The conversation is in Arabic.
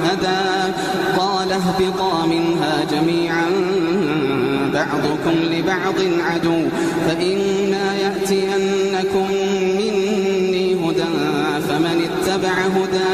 هدى قال اهبطا منها جميعا بعضكم لبعض عدو فإما يأتينكم مني هدى فمن اتبع هدى